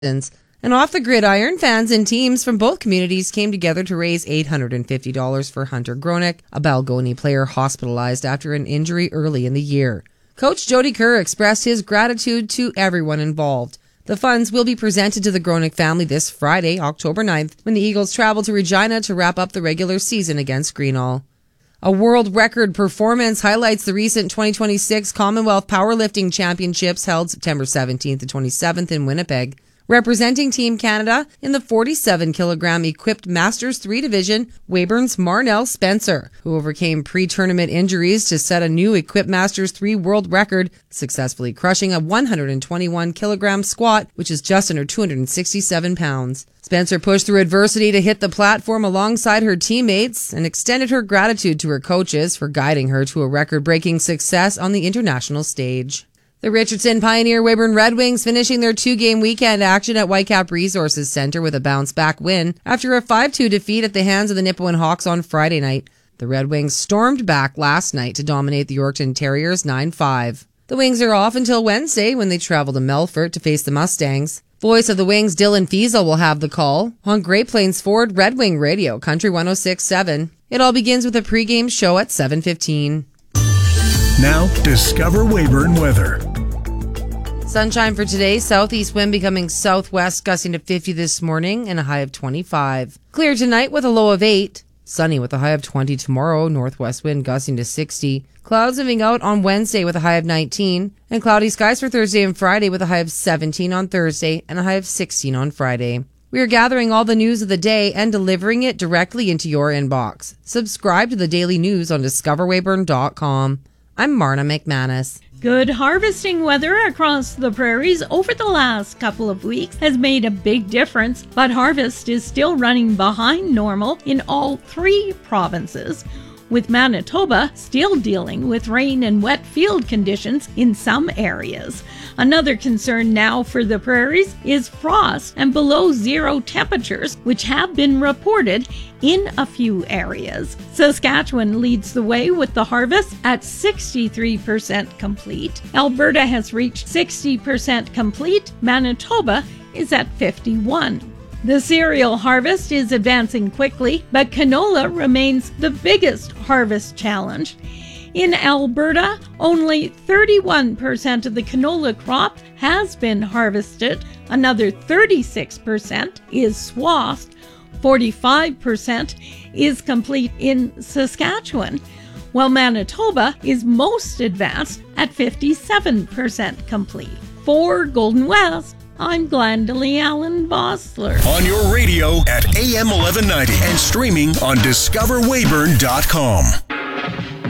And Off the Gridiron, fans and teams from both communities came together to raise $850 for Hunter Gronick, a Balgoni player hospitalized after an injury early in the year. Coach Jody Kerr expressed his gratitude to everyone involved. The funds will be presented to the Gronick family this Friday, October 9th, when the Eagles travel to Regina to wrap up the regular season against Greenall. A world record performance highlights the recent 2026 Commonwealth Powerlifting Championships held September 17th to 27th in Winnipeg. Representing Team Canada in the 47-kilogram equipped Masters 3 division, Weyburn's Marnell Spencer, who overcame pre-tournament injuries to set a new equipped Masters 3 world record, successfully crushing a 121-kilogram squat, which is just under 267 pounds. Spencer pushed through adversity to hit the platform alongside her teammates and extended her gratitude to her coaches for guiding her to a record-breaking success on the international stage. The Richardson Pioneer Weyburn Red Wings finishing their two-game weekend action at Whitecap Resources Centre with a bounce-back win after a 5-2 defeat at the hands of the Nipawin Hawks on Friday night. The Red Wings stormed back last night to dominate the Yorkton Terriers 9-5. The Wings are off until Wednesday when they travel to Melfort to face the Mustangs. Voice of the Wings Dylan Fiesel will have the call on Great Plains Ford Red Wing Radio, Country 106.7. It all begins with a pregame show at 7:15. Now, Discover Weyburn weather. Sunshine for today, southeast wind becoming southwest, gusting to 50 this morning and a high of 25. Clear tonight with a low of 8. Sunny with a high of 20 tomorrow, northwest wind gusting to 60. Clouds moving out on Wednesday with a high of 19. And cloudy skies for Thursday and Friday with a high of 17 on Thursday and a high of 16 on Friday. We are gathering all the news of the day and delivering it directly into your inbox. Subscribe to the daily news on discoverweyburn.com. I'm Marna McManus. Good harvesting weather across the prairies over the last couple of weeks has made a big difference, but harvest is still running behind normal in all three provinces, with Manitoba still dealing with rain and wet field conditions in some areas. Another concern now for the prairies is frost and below zero temperatures, which have been reported in a few areas. Saskatchewan leads the way with the harvest at 63% complete. Alberta has reached 60% complete. Manitoba is at 51%. The cereal harvest is advancing quickly, but canola remains the biggest harvest challenge. In Alberta, only 31% of the canola crop has been harvested. Another 36% is swathed. 45% is complete in Saskatchewan, while Manitoba is most advanced at 57% complete. For Golden West, I'm Glendalee Allen Bossler. On your radio at AM 1190 and streaming on discoverweyburn.com.